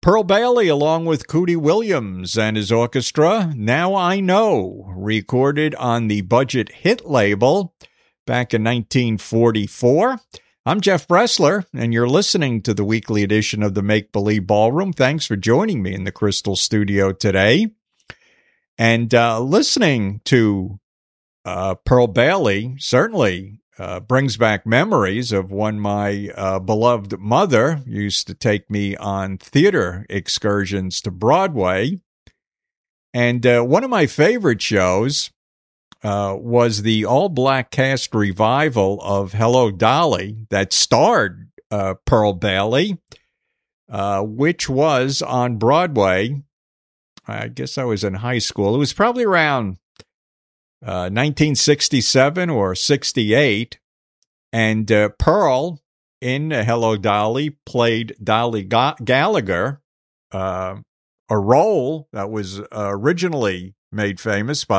Pearl Bailey, along with Cootie Williams and his orchestra, Now I Know, recorded on the Budget Hit label back in 1944. I'm Jeff Bressler, and you're listening to the weekly edition of the Make Believe Ballroom. Thanks for joining me in the Crystal Studio today. And listening to Pearl Bailey certainly brings back memories of when my beloved mother used to take me on theater excursions to Broadway. And one of my favorite shows was the all-black cast revival of Hello, Dolly that starred Pearl Bailey, which was on Broadway. I guess I was in high school. It was probably around 1967 or 68, and Pearl in Hello, Dolly played Dolly Gallagher, a role that was originally made famous by